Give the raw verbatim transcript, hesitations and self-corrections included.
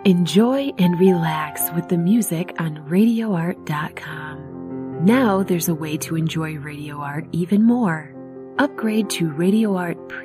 Enjoy and relax with the music on radio art dot com. Now there's a way to enjoy Radio Art even more. Upgrade to Radio Art